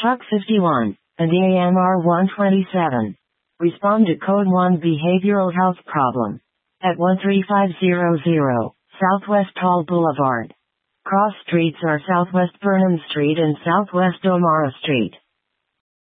Truck 51, and AMR 127. Respond to Code 1 Behavioral Health Problem. At 13500, Southwest Hall Boulevard. Cross streets are Southwest Burnham Street and Southwest O'Mara Street.